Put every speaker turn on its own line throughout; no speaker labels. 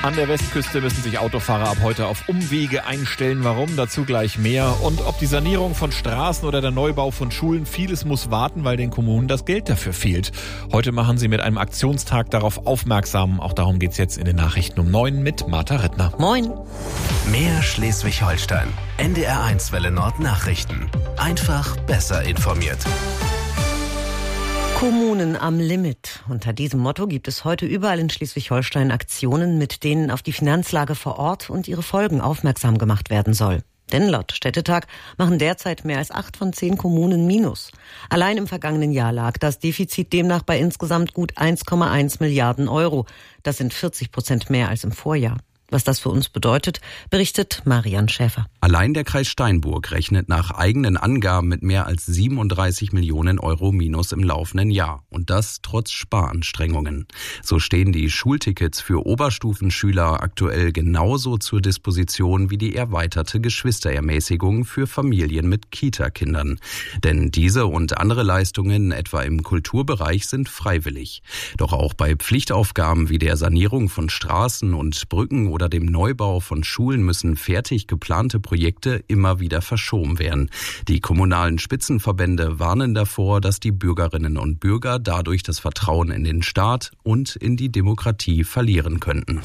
An der Westküste müssen sich Autofahrer ab heute auf Umwege einstellen. Warum? Dazu gleich mehr. Und ob die Sanierung von Straßen oder der Neubau von Schulen, vieles muss warten, weil den Kommunen das Geld dafür fehlt. Heute machen sie mit einem Aktionstag darauf aufmerksam. Auch darum geht's jetzt in den Nachrichten um 9 mit Martha Rittner.
Moin.
Mehr Schleswig-Holstein. NDR1 Welle Nord Nachrichten. Einfach besser informiert.
Kommunen am Limit. Unter diesem Motto gibt es heute überall in Schleswig-Holstein Aktionen, mit denen auf die Finanzlage vor Ort und ihre Folgen aufmerksam gemacht werden soll. Denn laut Städtetag machen derzeit mehr als 8 von 10 Kommunen Minus. Allein im vergangenen Jahr lag das Defizit demnach bei insgesamt gut 1,1 Milliarden Euro. Das sind 40% mehr als im Vorjahr. Was das für uns bedeutet, berichtet Marian Schäfer.
Allein der Kreis Steinburg rechnet nach eigenen Angaben mit mehr als 37 Millionen Euro Minus im laufenden Jahr. Und das trotz Sparanstrengungen. So stehen die Schultickets für Oberstufenschüler aktuell genauso zur Disposition wie die erweiterte Geschwisterermäßigung für Familien mit Kita-Kindern. Denn diese und andere Leistungen, etwa im Kulturbereich, sind freiwillig. Doch auch bei Pflichtaufgaben wie der Sanierung von Straßen und Brücken oder dem Neubau von Schulen müssen fertig geplante Projekte immer wieder verschoben werden. Die kommunalen Spitzenverbände warnen davor, dass die Bürgerinnen und Bürger dadurch das Vertrauen in den Staat und in die Demokratie verlieren könnten.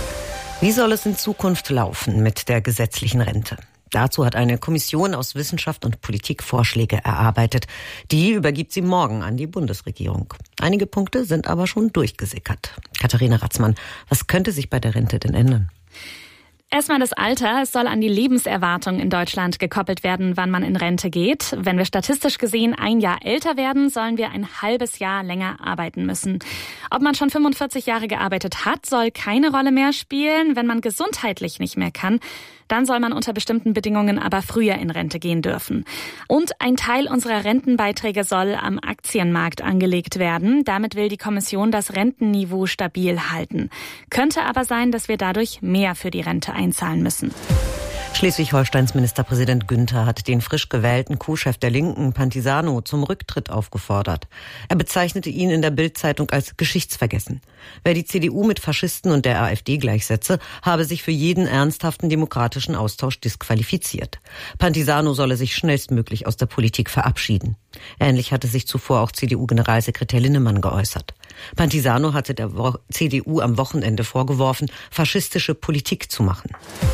Wie soll es in Zukunft laufen mit der gesetzlichen Rente? Dazu hat eine Kommission aus Wissenschaft und Politik Vorschläge erarbeitet. Die übergibt sie morgen an die Bundesregierung. Einige Punkte sind aber schon durchgesickert. Katharina Ratzmann, was könnte sich bei der Rente denn ändern?
Erstmal das Alter. Es soll an die Lebenserwartung in Deutschland gekoppelt werden, wann man in Rente geht. Wenn wir statistisch gesehen ein Jahr älter werden, sollen wir ein halbes Jahr länger arbeiten müssen. Ob man schon 45 Jahre gearbeitet hat, soll keine Rolle mehr spielen. Wenn man gesundheitlich nicht mehr kann, dann soll man unter bestimmten Bedingungen aber früher in Rente gehen dürfen. Und ein Teil unserer Rentenbeiträge soll am Aktienmarkt angelegt werden. Damit will die Kommission das Rentenniveau stabil halten. Könnte aber sein, dass wir dadurch mehr für die Rente einzahlen müssen.
Schleswig-Holsteins Ministerpräsident Günther hat den frisch gewählten Co-Chef der Linken, Pantisano, zum Rücktritt aufgefordert. Er bezeichnete ihn in der Bild-Zeitung als geschichtsvergessen. Wer die CDU mit Faschisten und der AfD gleichsetze, habe sich für jeden ernsthaften demokratischen Austausch disqualifiziert. Pantisano solle sich schnellstmöglich aus der Politik verabschieden. Ähnlich hatte sich zuvor auch CDU-Generalsekretär Linnemann geäußert. Pantisano hatte der CDU am Wochenende vorgeworfen, faschistische Politik zu machen.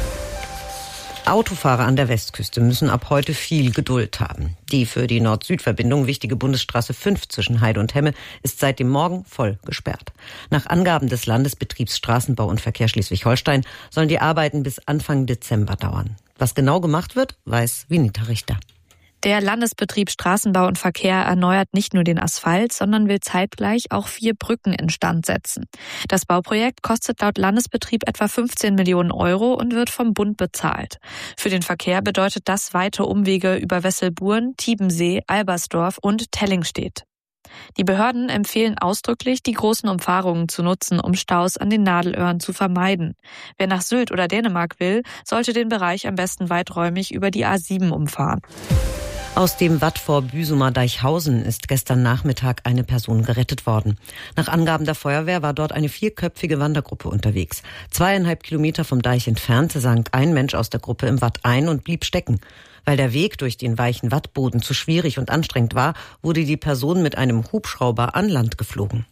Autofahrer an der Westküste müssen ab heute viel Geduld haben. Die für die Nord-Süd-Verbindung wichtige Bundesstraße 5 zwischen Heide und Hemme ist seit dem Morgen voll gesperrt. Nach Angaben des Landesbetriebs Straßenbau und Verkehr Schleswig-Holstein sollen die Arbeiten bis Anfang Dezember dauern. Was genau gemacht wird, weiß Vinita Richter.
Der Landesbetrieb Straßenbau und Verkehr erneuert nicht nur den Asphalt, sondern will zeitgleich auch 4 Brücken instand setzen. Das Bauprojekt kostet laut Landesbetrieb etwa 15 Millionen Euro und wird vom Bund bezahlt. Für den Verkehr bedeutet das weite Umwege über Wesselburen, Tiebensee, Albersdorf und Tellingstedt. Die Behörden empfehlen ausdrücklich, die großen Umfahrungen zu nutzen, um Staus an den Nadelöhren zu vermeiden. Wer nach Sylt oder Dänemark will, sollte den Bereich am besten weiträumig über die A7 umfahren.
Aus dem Watt vor Büsumer Deichhausen ist gestern Nachmittag eine Person gerettet worden. Nach Angaben der Feuerwehr war dort eine 4-köpfige Wandergruppe unterwegs. 2,5 Kilometer vom Deich entfernt sank ein Mensch aus der Gruppe im Watt ein und blieb stecken. Weil der Weg durch den weichen Wattboden zu schwierig und anstrengend war, wurde die Person mit einem Hubschrauber an Land geflogen.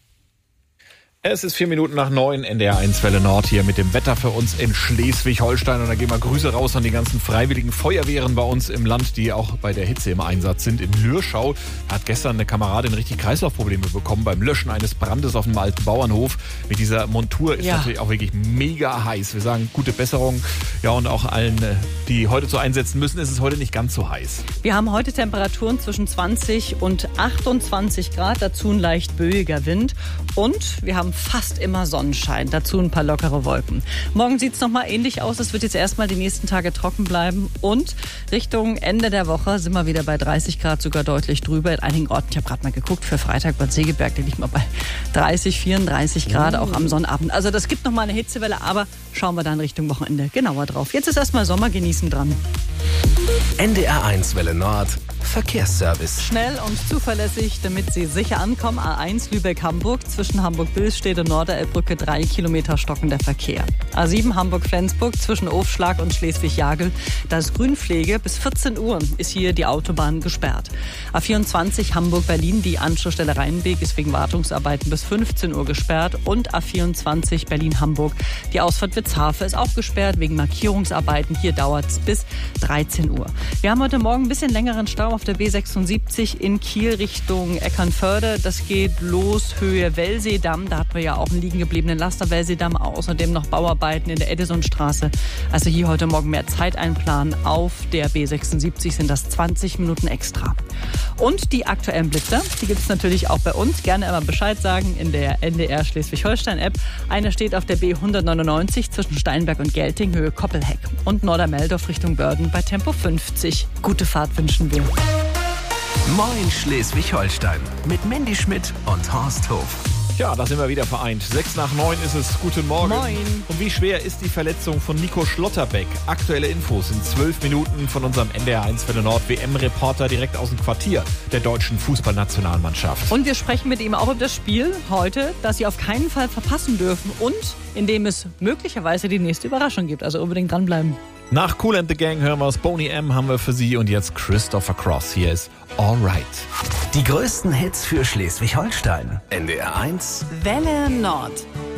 Es ist 9:04, NDR1 Welle Nord hier mit dem Wetter für uns in Schleswig-Holstein. Und da gehen wir Grüße raus an die ganzen freiwilligen Feuerwehren bei uns im Land, die auch bei der Hitze im Einsatz sind. In Lürschau hat gestern eine Kameradin richtig Kreislaufprobleme bekommen beim Löschen eines Brandes auf einem alten Bauernhof. Mit dieser Montur ist natürlich auch wirklich mega heiß. Wir sagen gute Besserung. Ja, und auch allen, die heute zu einsetzen müssen, ist es heute nicht ganz so heiß.
Wir haben heute Temperaturen zwischen 20 und 28 Grad, dazu ein leicht böiger Wind. Und wir haben fast immer Sonnenschein, dazu ein paar lockere Wolken. Morgen sieht es nochmal ähnlich aus. Es wird jetzt erstmal die nächsten Tage trocken bleiben. Und Richtung Ende der Woche sind wir wieder bei 30 Grad, sogar deutlich drüber. In einigen Orten, ich habe gerade mal geguckt, für Freitag Bad Segeberg, da liegt man bei 30, 34 Grad, auch am Sonnabend. Also das gibt nochmal eine Hitzewelle, aber schauen wir dann Richtung Wochenende genauer drauf. Jetzt ist erstmal Sommer, genießen dran.
NDR1 Welle Nord Verkehrsservice.
Schnell und zuverlässig, damit Sie sicher ankommen. A1 Lübeck-Hamburg, zwischen Hamburg-Billstedt und Norderelbbrücke 3 Kilometer stockender Verkehr. A7 Hamburg-Flensburg, zwischen Ofschlag und Schleswig-Jagel. Da ist Grünpflege. Bis 14 Uhr ist hier die Autobahn gesperrt. A24 Hamburg-Berlin, die Anschlussstelle Rheinweg ist wegen Wartungsarbeiten bis 15 Uhr gesperrt. Und A24 Berlin-Hamburg, die Ausfahrt Witzhafe ist auch gesperrt wegen Markierungsarbeiten. Hier dauert es bis 13 Uhr. Wir haben heute Morgen ein bisschen längeren Stau auf der B76 in Kiel Richtung Eckernförde. Das geht los Höhe Wellseedamm. Da hatten wir ja auch einen liegen gebliebenen Laster Wellseedamm. Außerdem noch Bauarbeiten in der Edisonstraße. Also hier heute Morgen mehr Zeit einplanen. Auf der B76 sind das 20 Minuten extra. Und die aktuellen Blitzer, die gibt es natürlich auch bei uns. Gerne immer Bescheid sagen in der NDR Schleswig-Holstein-App. Einer steht auf der B199 zwischen Steinberg und Gelting, Höhe Koppelheck. Und Nordermeldorf Richtung Börden bei Tempo 50. Gute Fahrt wünschen wir.
Moin Schleswig-Holstein mit Mandy Schmidt und Horst Hof.
Ja, da sind wir wieder vereint. 8:06 ist es. Guten Morgen.
Moin.
Und wie schwer ist die Verletzung von Nico Schlotterbeck? Aktuelle Infos in 12 Minuten von unserem NDR 1 Welle Nord WM-Reporter direkt aus dem Quartier der deutschen Fußballnationalmannschaft.
Und wir sprechen mit ihm auch über das Spiel heute, das Sie auf keinen Fall verpassen dürfen und in dem es möglicherweise die nächste Überraschung gibt. Also unbedingt dranbleiben.
Nach Kool and the Gang hören wir es. Boney M. haben wir für Sie und jetzt Christopher Cross. Hier ist Alright.
Die größten Hits für Schleswig-Holstein. NDR 1
Welle Nord.